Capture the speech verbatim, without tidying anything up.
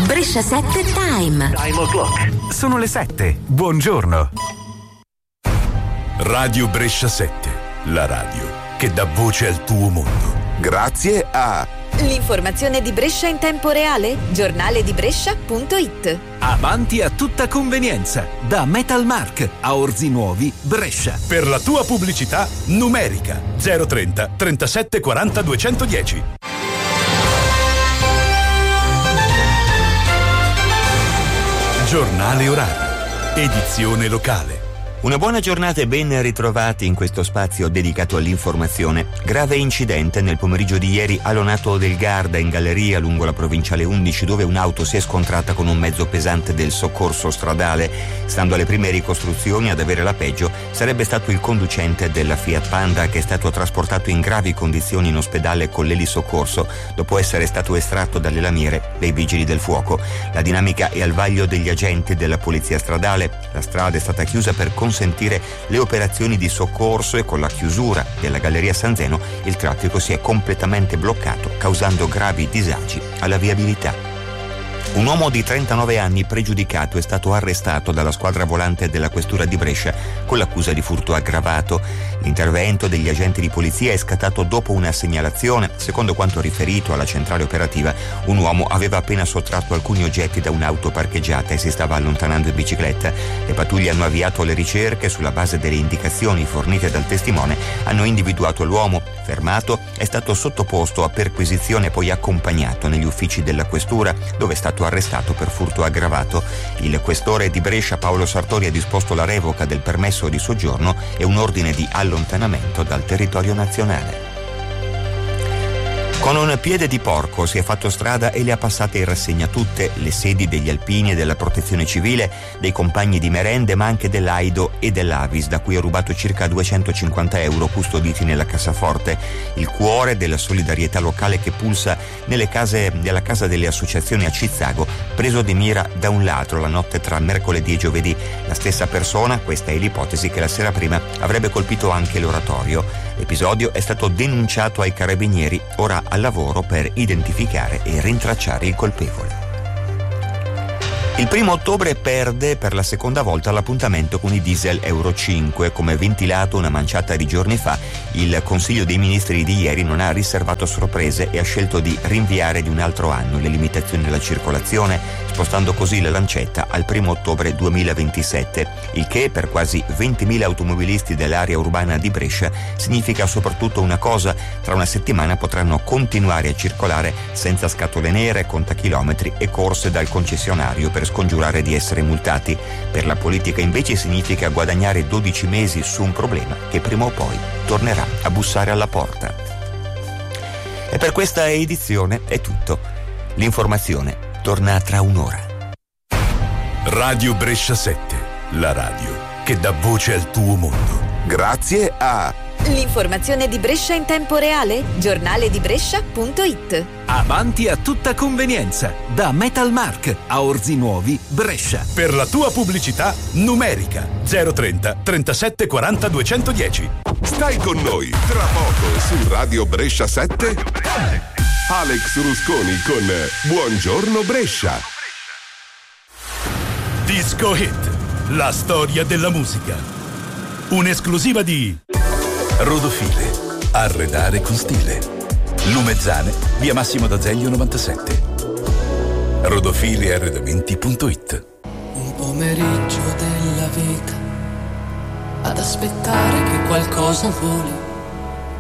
Brescia sette Time. Time o'clock. Sono le sette. Buongiorno. Radio Brescia sette, la radio che dà voce al tuo mondo. Grazie a l'informazione di Brescia in tempo reale, giornale di Brescia punto it. Avanti a tutta convenienza, da Metalmark a Orzi Nuovi, Brescia. Per la tua pubblicità numerica zero trenta trentasette quaranta duecentodieci. Giornale orario, edizione locale. Una buona giornata e ben ritrovati in questo spazio dedicato all'informazione. Grave incidente nel pomeriggio di ieri a Lonato del Garda, in galleria lungo la provinciale undici, dove un'auto si è scontrata con un mezzo pesante del soccorso stradale. Stando alle prime ricostruzioni, ad avere la peggio sarebbe stato il conducente della Fiat Panda, che è stato trasportato in gravi condizioni in ospedale con l'elisoccorso dopo essere stato estratto dalle lamiere dei vigili del fuoco. La dinamica è al vaglio degli agenti della polizia stradale. La strada è stata chiusa per consentire le operazioni di soccorso e con la chiusura della galleria San Zeno il traffico si è completamente bloccato, causando gravi disagi alla viabilità. Un uomo di trentanove anni pregiudicato è stato arrestato dalla squadra volante della questura di Brescia con l'accusa di furto aggravato. L'intervento degli agenti di polizia è scattato dopo una segnalazione. Secondo quanto riferito alla centrale operativa, un uomo aveva appena sottratto alcuni oggetti da un'auto parcheggiata e si stava allontanando in bicicletta. Le pattuglie hanno avviato le ricerche. Sulla base delle indicazioni fornite dal testimone hanno individuato l'uomo. Fermato, è stato sottoposto a perquisizione e poi accompagnato negli uffici della questura, dove è stato arrestato per furto aggravato. Il questore di Brescia Paolo Sartori ha disposto la revoca del permesso di soggiorno e un ordine di allontanamento dal territorio nazionale. Con un piede di porco si è fatto strada e le ha passate in rassegna tutte le sedi degli Alpini e della Protezione Civile, dei compagni di merende, ma anche dell'Aido e dell'Avis, da cui ha rubato circa duecentocinquanta euro custoditi nella cassaforte. Il cuore della solidarietà locale che pulsa nelle case della Casa delle Associazioni a Cizzago, preso di mira da un ladro la notte tra mercoledì e giovedì. La stessa persona, questa è l'ipotesi, che la sera prima avrebbe colpito anche l'oratorio. L'episodio è stato denunciato ai carabinieri, ora al lavoro per identificare e rintracciare il colpevole. Il primo ottobre perde per la seconda volta l'appuntamento con i diesel Euro cinque. Come ventilato una manciata di giorni fa, il Consiglio dei Ministri di ieri non ha riservato sorprese e ha scelto di rinviare di un altro anno le limitazioni alla circolazione, spostando così la lancetta al primo ottobre duemilaventisette, il che per quasi ventimila automobilisti dell'area urbana di Brescia significa soprattutto una cosa: tra una settimana potranno continuare a circolare senza scatole nere, contachilometri e corse dal concessionario per scongiurare di essere multati. Per la politica invece significa guadagnare dodici mesi su un problema che prima o poi tornerà a bussare alla porta. E per questa edizione è tutto. L'informazione torna tra un'ora. Radio Brescia sette, la radio che dà voce al tuo mondo. Grazie a l'informazione di Brescia in tempo reale, giornale di Brescia punto it. Avanti a tutta convenienza, da Metalmark a Orzi Nuovi, Brescia. Per la tua pubblicità numerica zero trenta trentasette quaranta duecentodieci. Stai con noi tra poco su Radio Brescia sette. Alex Rusconi con Buongiorno Brescia. Disco Hit, la storia della musica. Un'esclusiva di Rodofile, arredare con stile. Lumezzane, via Massimo d'Azeglio novantasette. rodofile arredamenti punto it. Un pomeriggio della vita ad aspettare che qualcosa voli